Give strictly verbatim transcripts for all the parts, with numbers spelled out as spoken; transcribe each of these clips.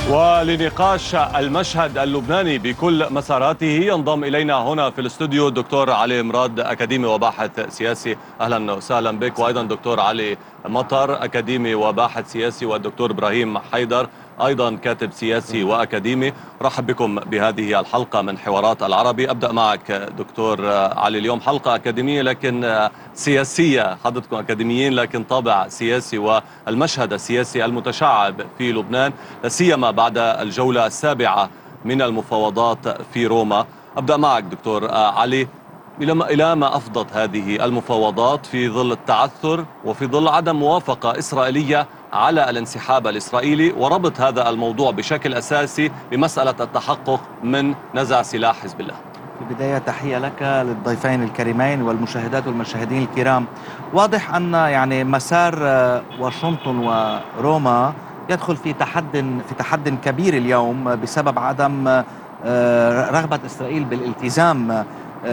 ولنقاش المشهد اللبناني بكل مساراته ينضم إلينا هنا في الاستوديو الدكتور علي مراد، أكاديمي وباحث سياسي. أهلا وسهلا بك. وأيضا دكتور علي مطر، أكاديمي وباحث سياسي، والدكتور إبراهيم حيدر أيضا كاتب سياسي وأكاديمي. رحب بكم بهذه الحلقة من حوارات العربي. أبدأ معك دكتور علي. اليوم حلقة أكاديمية لكن سياسية، حضرتكم أكاديميين لكن طابع سياسي، والمشهد السياسي المتشعب في لبنان لا سيما بعد الجولة السابعة من المفاوضات في روما. أبدأ معك دكتور علي، إلى ما أفضت هذه المفاوضات في ظل التعثر وفي ظل عدم موافقة إسرائيلية على الانسحاب الإسرائيلي، وربط هذا الموضوع بشكل أساسي بمسألة التحقق من نزع سلاح حزب الله؟ في البداية تحية لك للضيفين الكريمين والمشاهدات والمشاهدين الكرام. واضح أن يعني مسار واشنطن وروما يدخل في تحد في تحد كبير اليوم بسبب عدم رغبة إسرائيل بالالتزام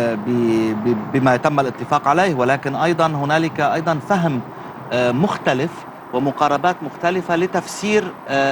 بما تم الاتفاق عليه، ولكن أيضا هنالك أيضا فهم مختلف ومقاربات مختلفة لتفسير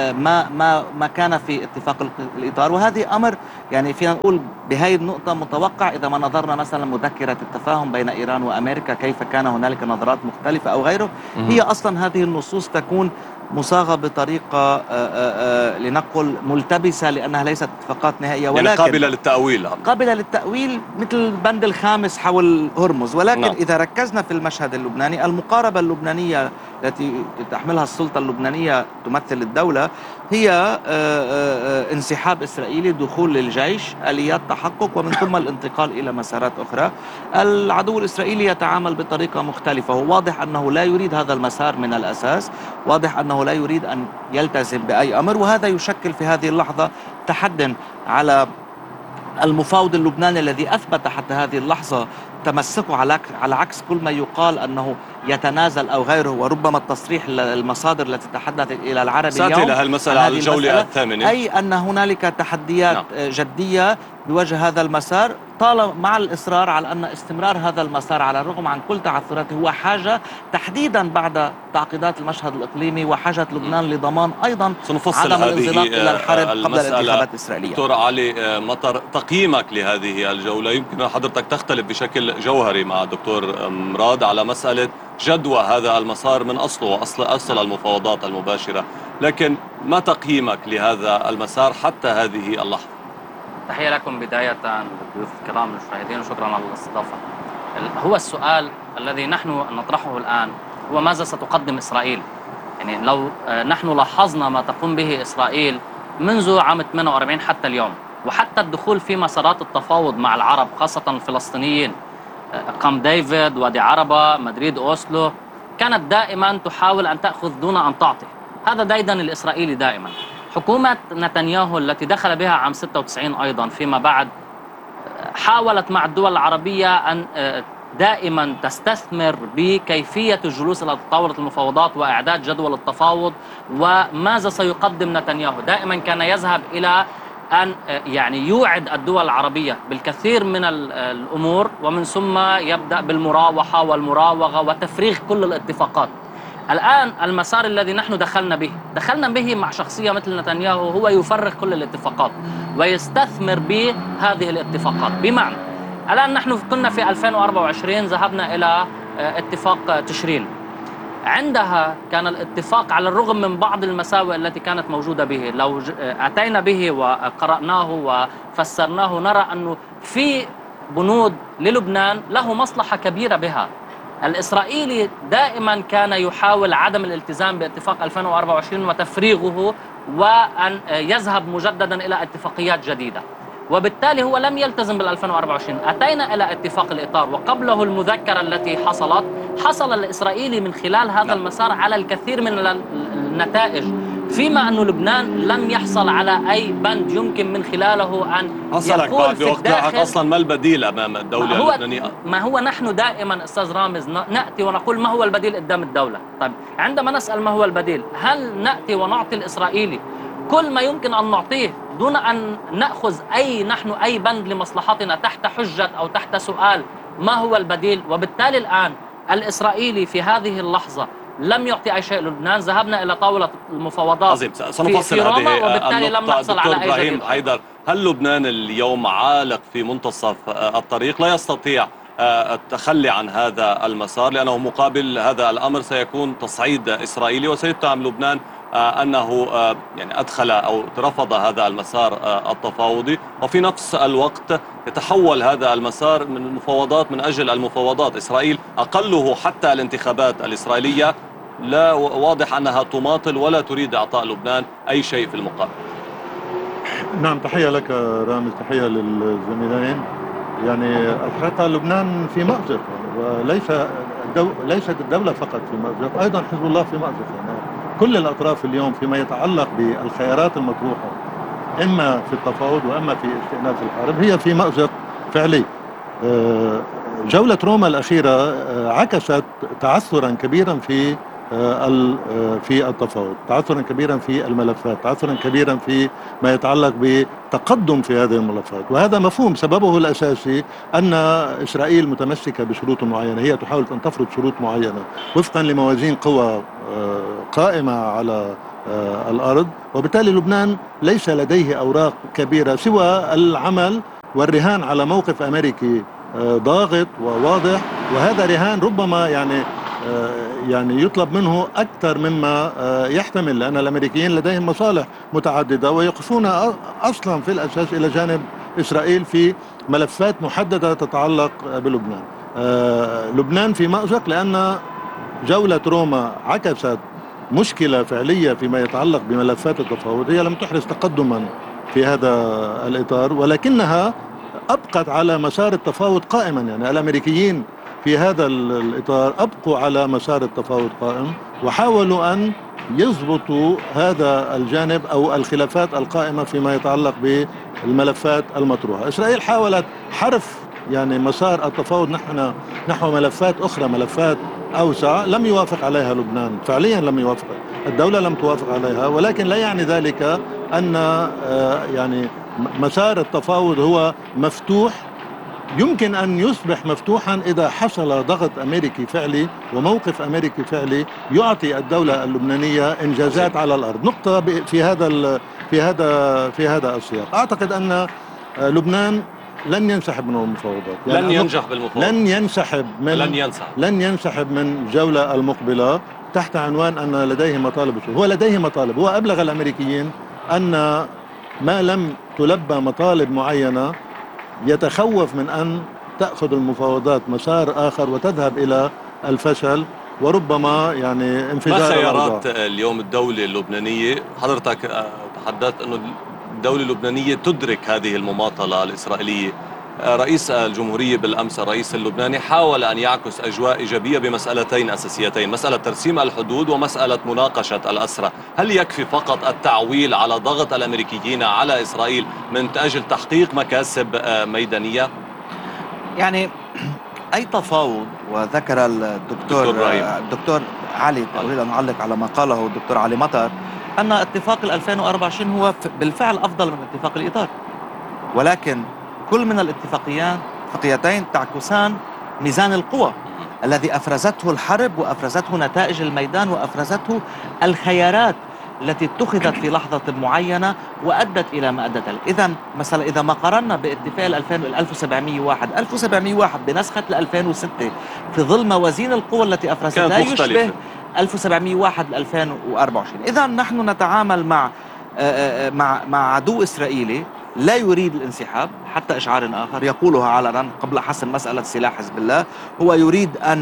ما ما ما كان في اتفاق الإطار. وهذه أمر يعني فينا نقول بهذه النقطة متوقع إذا ما نظرنا مثلا مذكرة التفاهم بين إيران وأمريكا، كيف كان هنالك نظرات مختلفة أو غيره. هي أصلا هذه النصوص تكون مصاغة بطريقة آآ آآ لنقل ملتبسة، لأنها ليست اتفاقات نهائية ولكن يعني قابلة للتأويل. قابلة للتأويل مثل البند الخامس حول هرمز. ولكن نعم. إذا ركزنا في المشهد اللبناني، المقاربة اللبنانية التي تحملها السلطة اللبنانية تمثل الدولة هي آآ آآ انسحاب إسرائيلي، دخول للجيش، آليات تحقق، ومن ثم الانتقال إلى مسارات أخرى. العدو الإسرائيلي يتعامل بطريقة مختلفة، وواضح أنه لا يريد هذا المسار من الأساس، واضح أنه لا يريد أن يلتزم بأي أمر، وهذا يشكل في هذه اللحظة تحدٍ على المفاوض اللبناني الذي أثبت حتى هذه اللحظة تمسكه على على عكس كل ما يقال أنه يتنازل أو غيره. وربما التصريح المصادر التي تحدثت إلى العربي اليوم سأتي لها المسألة على الجولة الثامنة، أي أن هنالك تحديات نعم. جدية بوجه هذا المسار، طالما مع الإصرار على أن استمرار هذا المسار على الرغم عن كل تعثراته هو حاجة، تحديدا بعد تعقيدات المشهد الإقليمي وحاجة لبنان لضمان أيضا عدم الانزلاق إلى الحرب قبل الانتخابات الإسرائيلية. دكتور علي مطر، تقييمك لهذه الجولة، يمكن حضرتك تختلف بشكل جوهري مع دكتور مراد على مسألة جدوى هذا المسار من أصله وأصل أصل المفاوضات المباشرة، لكن ما تقييمك لهذا المسار حتى هذه اللحظة؟ تحية لكم بداية ضيوف الكرام المشاهدين، وشكرا على الاستضافة. هو السؤال الذي نحن نطرحه الآن هو ماذا ستقدم إسرائيل؟ يعني لو نحن لاحظنا ما تقوم به إسرائيل منذ عام ثمانية وأربعين حتى اليوم، وحتى الدخول في مسارات التفاوض مع العرب خاصة الفلسطينيين، قام ديفيد، وادي عربة، مدريد، أوسلو، كانت دائما تحاول أن تأخذ دون أن تعطي. هذا ديدن الإسرائيلي دائما. حكومة نتنياهو التي دخل بها عام ستة وتسعين أيضا فيما بعد حاولت مع الدول العربية أن دائما تستثمر بكيفية الجلوس إلى طاولة المفاوضات وإعداد جدول التفاوض وماذا سيقدم نتنياهو. دائما كان يذهب إلى أن يعني يوعد الدول العربية بالكثير من الأمور، ومن ثم يبدأ بالمراوحة والمراوغة وتفريغ كل الاتفاقات. الآن المسار الذي نحن دخلنا به دخلنا به مع شخصية مثل نتنياهو، هو يفرغ كل الاتفاقات ويستثمر بهذه الاتفاقات. بمعنى الآن نحن كنا في ألفين وأربعة وعشرين ذهبنا إلى اتفاق تشرين، عندها كان الاتفاق على الرغم من بعض المساوئ التي كانت موجودة به، لو أتينا به وقرأناه وفسرناه نرى أنه في بنود للبنان له مصلحة كبيرة بها. الإسرائيلي دائما كان يحاول عدم الالتزام باتفاق ألفين وأربعة وعشرين وتفريغه وأن يذهب مجددا إلى اتفاقيات جديدة، وبالتالي هو لم يلتزم بال ألفين وأربعة وعشرين. أتينا إلى اتفاق الإطار وقبله المذكرة التي حصلت، حصل الإسرائيلي من خلال هذا المسار على الكثير من النتائج، فيما أن لبنان لم يحصل على أي بند يمكن من خلاله أن يقول في الداخل أصلا ما البديل أمام الدولة اللبنانية. ما هو نحن دائما أستاذ رامز نأتي ونقول ما هو البديل قدام الدولة. طيب عندما نسأل ما هو البديل، هل نأتي ونعطي الإسرائيلي كل ما يمكن أن نعطيه دون أن نأخذ أي نحن أي بند لمصلحتنا تحت حجة أو تحت سؤال ما هو البديل؟ وبالتالي الآن الإسرائيلي في هذه اللحظة لم يعطي أي شيء للبنان. ذهبنا إلى طاولة المفاوضات عظيم، سنفصل في روما هذه وبالتالي لم النقطة. نحصل دكتور على أي إبراهيم جديد. حيدر، هل لبنان اليوم عالق في منتصف الطريق لا يستطيع التخلي عن هذا المسار، لأنه مقابل هذا الأمر سيكون تصعيد إسرائيلي وسيتهم لبنان أنه يعني أدخل أو رفض هذا المسار التفاوضي، وفي نفس الوقت يتحول هذا المسار من المفاوضات من أجل المفاوضات؟ إسرائيل أقله حتى الانتخابات الإسرائيلية لا واضح أنها تماطل ولا تريد إعطاء لبنان أي شيء في المقابل. نعم، تحية لك رامز، تحية للزميلين. يعني الحقيقة لبنان في مأزق، وليس الدو... ليست الدولة فقط في مأزق، أيضا حزب الله في مأزق. يعني كل الأطراف اليوم فيما يتعلق بالخيارات المطروحة إما في التفاوض وإما في استئناف الحرب هي في مأزق فعلي. جولة روما الأخيرة عكست تعثرا كبيرا في في التفاوض، تعثرا كبيرا في الملفات، تعثرا كبيرا في ما يتعلق بتقدم في هذه الملفات، وهذا مفهوم. سببه الأساسي أن إسرائيل متمسكة بشروط معينة، هي تحاول أن تفرض شروط معينة وفقا لموازين قوى قائمة على الأرض، وبالتالي لبنان ليس لديه أوراق كبيرة سوى العمل والرهان على موقف أمريكي ضاغط وواضح، وهذا رهان ربما يعني يعني يطلب منه أكثر مما يحتمل، لأن الأمريكيين لديهم مصالح متعددة ويقفون أصلا في الأساس إلى جانب إسرائيل في ملفات محددة تتعلق بلبنان. لبنان في مأزق لأن جولة روما عكست مشكلة فعلية فيما يتعلق بملفات التفاوض، هي لم تحرز تقدما في هذا الإطار، ولكنها أبقت على مسار التفاوض قائما. يعني الأمريكيين في هذا الإطار أبقوا على مسار التفاوض قائم، وحاولوا أن يضبطوا هذا الجانب أو الخلافات القائمة فيما يتعلق بالملفات المطروحة. إسرائيل حاولت حرف يعني مسار التفاوض نحن نحو ملفات أخرى، ملفات أوسع، لم يوافق عليها لبنان، فعليا لم يوافق، الدولة لم توافق عليها، ولكن لا يعني ذلك أن يعني مسار التفاوض هو مفتوح. يمكن أن يصبح مفتوحا إذا حصل ضغط أمريكي فعلي وموقف أمريكي فعلي يعطي الدولة اللبنانية إنجازات على الأرض. نقطة في هذا في هذا في هذا السياق، أعتقد أن لبنان لن ينسحب من المفاوضات، يعني لن ينجح بالمفاوضات، لن ينسحب من لن ينسحب لن ينسحب من الجولة المقبلة تحت عنوان أن لديه مطالب. هو لديه مطالب، هو أبلغ الأمريكيين أن ما لم تلبى مطالب معينة يتخوف من أن تأخذ المفاوضات مسار آخر وتذهب إلى الفشل وربما يعني انفجار. ما خيارات اليوم الدولة اللبنانية؟ حضرتك تحدثت أنه الدولة اللبنانية تدرك هذه المماطلة الإسرائيلية. رئيس الجمهورية بالأمس الرئيس اللبناني حاول أن يعكس أجواء إيجابية بمسألتين أساسيتين، مسألة ترسيم الحدود ومسألة مناقشة الأسرى. هل يكفي فقط التعويل على ضغط الأمريكيين على إسرائيل من أجل تحقيق مكاسب ميدانية؟ يعني أي تفاوض، وذكر الدكتور الدكتور علي، أريد أن أعلق على ما قاله الدكتور علي مطر، أن اتفاق ألفين وأربعة وعشرين هو بالفعل أفضل من اتفاق الإطار، ولكن كل من الاتفاقيات اتفاقيتين تعكسان ميزان القوى الذي أفرزته الحرب وأفرزته نتائج الميدان وأفرزته الخيارات التي اتخذت في لحظة معينة وأدت إلى ما أدت. إذن مثلا إذا ما قارنا باتفاق ألف وسبعمائة وواحد ألف وسبعمائة وواحد بنسخة ألفين وستة في ظل موازين القوى التي أفرزتها يشبه ألف وسبعمائة وواحد ألفين وأربعة وعشرين. إذن نحن نتعامل مع مع مع عدو إسرائيلي لا يريد الانسحاب حتى إشعار آخر يقولها علنا قبل حسم مسألة سلاح حزب الله. هو يريد أن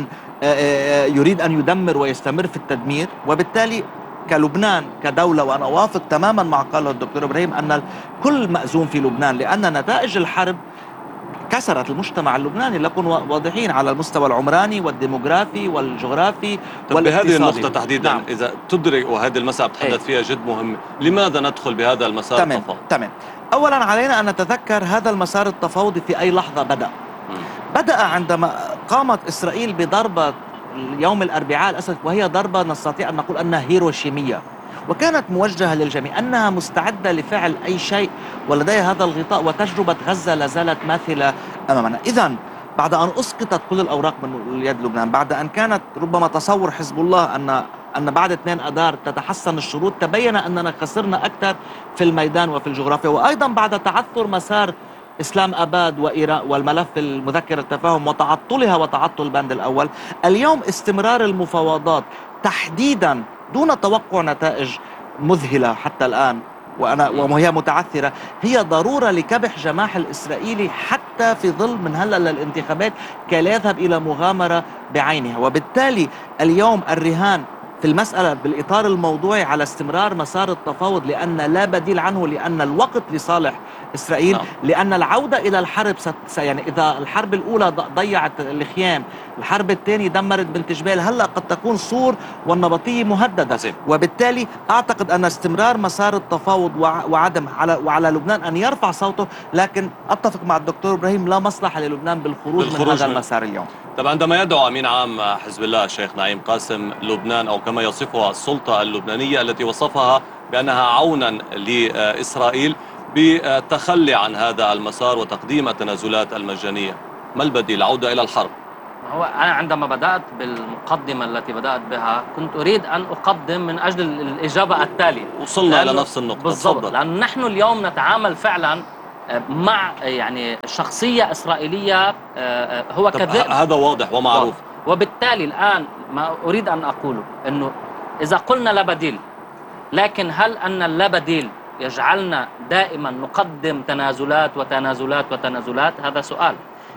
يريد أن يدمر ويستمر في التدمير، وبالتالي كلبنان كدولة، وأنا أوافق تماما مع قاله الدكتور إبراهيم أن الكل مأزوم في لبنان، لأن نتائج الحرب كسرت المجتمع اللبناني، لكن واضحين على المستوى العمراني والديموغرافي والجغرافي والاقتصادي. بهذه النقطة تحديدا نعم. إذا تدرك، وهذه المسألة بتحدث فيها جد مهم، لماذا ندخل بهذا المسار التفاوضي؟ تمام. أولا علينا أن نتذكر هذا المسار التفاوضي في أي لحظة بدأ. م. بدأ عندما قامت إسرائيل بضربة يوم الأربعاء الأسد، وهي ضربة نستطيع أن نقول أنها هيروشيمية، وكانت موجهة للجميع، أنها مستعدة لفعل أي شيء ولديها هذا الغطاء، وتجربة غزة لازالت ماثلة أمامنا. إذن بعد أن أسقطت كل الأوراق من يد لبنان، بعد أن كانت ربما تصور حزب الله أن أن بعد اثنين أذار تتحسن الشروط، تبين أننا خسرنا أكثر في الميدان وفي الجغرافيا. وأيضا بعد تعثر مسار إسلام أباد وإيران والملف المذكر التفاهم وتعطلها وتعطل البند الأول، اليوم استمرار المفاوضات تحديدا دون توقع نتائج مذهلة حتى الآن وأنا وهي متعثرة، هي ضرورة لكبح جماح الإسرائيلي حتى في ظل من هلا للانتخابات كي لا يذهب إلى مغامرة بعينها. وبالتالي اليوم الرهان في المسألة بالإطار الموضوعي على استمرار مسار التفاوض، لأن لا بديل عنه، لأن الوقت لصالح إسرائيل، لأن العودة إلى الحرب ست يعني إذا الحرب الأولى ضيعت الخيام، الحرب الثانية دمرت بنت جبال، هلأ قد تكون صور والنبطية مهددة. وبالتالي أعتقد أن استمرار مسار التفاوض وعدم على وعلى لبنان أن يرفع صوته، لكن أتفق مع الدكتور إبراهيم لا مصلحة للبنان بالخروج, بالخروج من هذا من المسار اليوم. طب عندما يدعو أمين عام حزب الله الشيخ نعيم قاسم لبنان، أو كما يصفها السلطة اللبنانية التي وصفها بأنها عونا لإسرائيل بالتخلي عن هذا المسار وتقديم التنازلات المجانية، ما البديل؟ العودة إلى الحرب؟ هو أنا عندما بدأت بالمقدمة التي بدأت بها كنت أريد أن أقدم من أجل الإجابة التالية. وصلنا إلى نفس النقطة بالضبط، لأن نحن اليوم نتعامل فعلا مع يعني شخصية إسرائيلية هو كذب، هذا واضح ومعروف. وبالتالي الآن ما أريد أن أقوله أنه إذا قلنا لا بديل، لكن هل أن اللا بديل يجعلنا دائما نقدم تنازلات وتنازلات وتنازلات؟ هذا سؤال.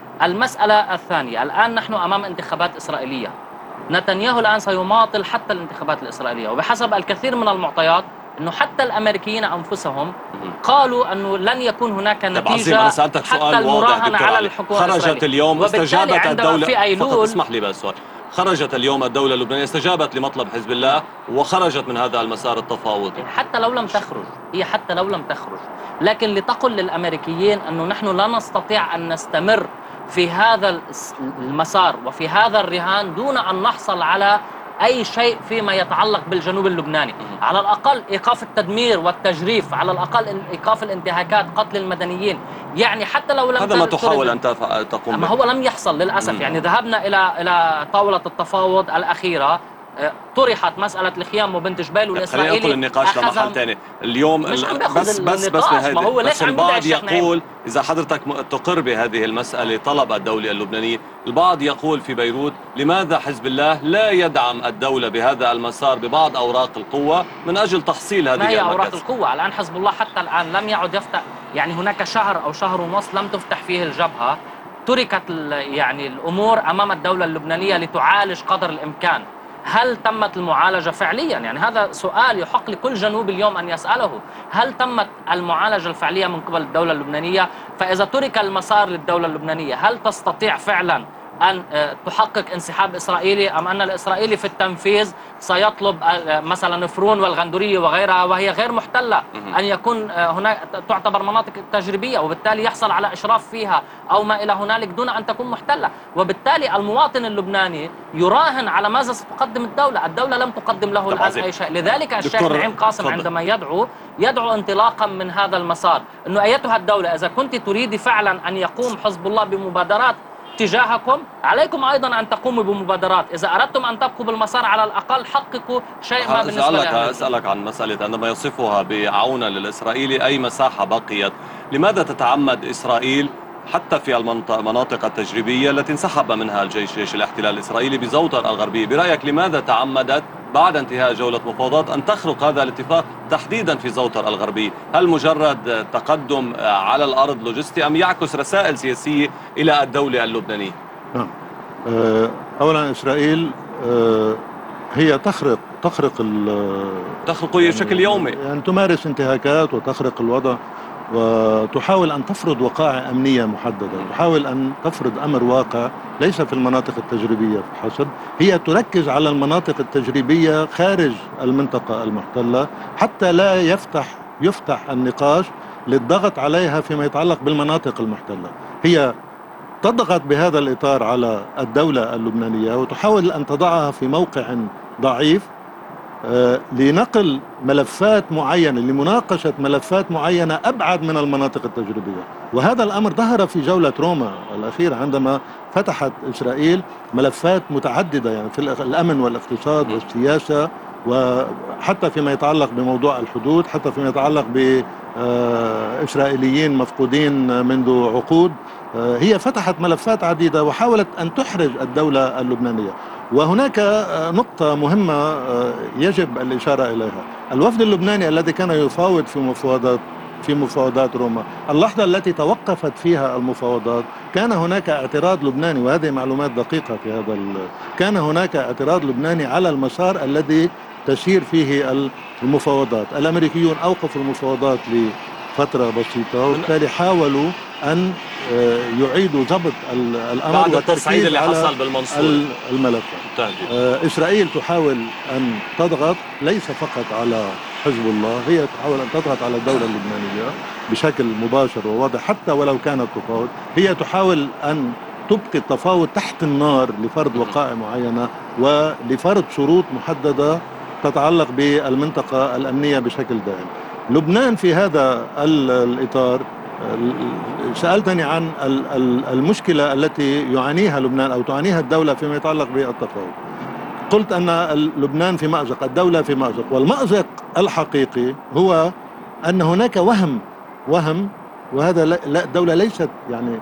المسألة الثانية، الآن نحن أمام انتخابات إسرائيلية، نتنياهو الآن سيماطل حتى الانتخابات الإسرائيلية، وبحسب الكثير من المعطيات أنه حتى الأمريكيين أنفسهم قالوا أنه لن يكون هناك نتيجة أنا سألتك حتى سؤال المراهنة على الحكومة خرجت الإسرائيلية. اليوم استجابت الدولة في أيلول فقط اسمح لي بس سؤال. خرجت اليوم الدولة اللبنانية استجابت لمطلب حزب الله وخرجت من هذا المسار التفاوضي. حتى لو لم تخرج، هي حتى لو لم تخرج، لكن لتقل للأمريكيين أنه نحن لا نستطيع أن نستمر في هذا المسار وفي هذا الرهان دون أن نحصل على أي شيء فيما يتعلق بالجنوب اللبناني، على الأقل إيقاف التدمير والتجريف، على الأقل إيقاف الانتهاكات، قتل المدنيين، يعني حتى لو لم هذا ما تحاول أن تقوم به. أما هو لم يحصل للأسف. مم. يعني ذهبنا إلى إلى طاولة التفاوض الأخيرة، طرحت مسألة الخيام وبنت جبال والإسرائيلي. خلينا ننقل النقاش لمحل ثاني اليوم. مش عم بس بس بس ما هو بس البعض يقول نعم. إذا حضرتك تقر بهذه المسألة طلب الدولة اللبنانية، البعض يقول في بيروت لماذا حزب الله لا يدعم الدولة بهذا المسار ببعض أوراق القوة من أجل تحصيل هذه المكاسب؟ ما هي المكاسب؟ أوراق القوة الآن حزب الله حتى الآن لم يعد يفتح، يعني هناك شهر أو شهر ونصف لم تفتح فيه الجبهة، تركت يعني الأمور أمام الدولة اللبنانية لتعالج قدر الإمكان. هل تمت المعالجة فعليا؟ يعني هذا سؤال يحق لكل جنوب اليوم أن يسأله. هل تمت المعالجة الفعلية من قبل الدولة اللبنانية؟ فإذا ترك المسار للدولة اللبنانية، هل تستطيع فعلا أن تحقق انسحاب إسرائيلي، أم أن الإسرائيلي في التنفيذ سيطلب مثلا فرون والغندورية وغيرها وهي غير محتلة أن يكون هناك تعتبر مناطق تجريبية، وبالتالي يحصل على إشراف فيها أو ما إلى هنالك دون أن تكون محتلة؟ وبالتالي المواطن اللبناني يراهن على ماذا ستقدم الدولة. الدولة لم تقدم له الآن أي شيء. لذلك الشيخ نعيم قاسم عندما يدعو يدعو انطلاقا من هذا المسار، أنه أيتها الدولة إذا كنت تريد فعلا أن يقوم حزب الله بمبادرات تجاهكم، عليكم أيضا أن تقوموا بمبادرات. إذا أردتم أن تبقوا بالمسار على الأقل حققوا شيء ما بالنسبة لك. أسألك عن مسألة عندما يصفها بعونة للإسرائيلي أي مساحة بقيت، لماذا تتعمد إسرائيل حتى في المناطق التجريبية التي انسحب منها الجيش جيش الاحتلال الإسرائيلي بزوطر الغربية، برأيك لماذا تعمدت بعد انتهاء جولة مفاوضات أن تخرق هذا الاتفاق تحديدا في زوطر الغربية؟ هل مجرد تقدم على الأرض لوجستي أم يعكس رسائل سياسية إلى الدولة اللبنانية؟ نعم. أولا إسرائيل هي تخرق تخرق تخرق بشكل يومي، يعني تمارس انتهاكات وتخرق الوضع وتحاول أن تفرض وقائع أمنية محددة، تحاول أن تفرض أمر واقع ليس في المناطق التجريبية فحسب، هي تركز على المناطق التجريبية خارج المنطقة المحتلة حتى لا يفتح يفتح النقاش للضغط عليها فيما يتعلق بالمناطق المحتلة. هي تضغط بهذا الإطار على الدولة اللبنانية وتحاول أن تضعها في موقع ضعيف لنقل ملفات معينة، لمناقشة ملفات معينة أبعد من المناطق التجريبية. وهذا الأمر ظهر في جولة روما الأخيرة عندما فتحت إسرائيل ملفات متعددة، يعني في الأمن والاقتصاد والسياسة، وحتى فيما يتعلق بموضوع الحدود، حتى فيما يتعلق بإسرائيليين مفقودين منذ عقود. هي فتحت ملفات عديدة وحاولت أن تحرج الدولة اللبنانية. وهناك نقطة مهمة يجب الإشارة إليها. الوفد اللبناني الذي كان يفاوض في مفاوضات في مفاوضات روما، اللحظة التي توقفت فيها المفاوضات كان هناك اعتراض لبناني، وهذه معلومات دقيقة في هذا ال... كان هناك اعتراض لبناني على المسار الذي تسير فيه المفاوضات. الأمريكيون أوقفوا المفاوضات لفترة بسيطة، وبالتالي حاولوا أن يعيدوا ضبط الأمر بعد التصعيد اللي حصل بالمنصورة الملف. إسرائيل تحاول أن تضغط ليس فقط على حزب الله، هي تحاول أن تضغط على الدولة اللبنانية بشكل مباشر وواضح، حتى ولو كانت تفاوض. هي تحاول أن تبقي التفاوض تحت النار لفرض وقائع معينة ولفرض شروط محددة تتعلق بالمنطقة الأمنية بشكل دائم. لبنان في هذا الإطار، سألتني عن المشكلة التي يعانيها لبنان أو تعانيها الدولة فيما يتعلق بالتفاوض. قلت أن لبنان في مأزق، الدولة في مأزق، والمأزق الحقيقي هو أن هناك وهم وهم وهذا لا الدولة ليست يعني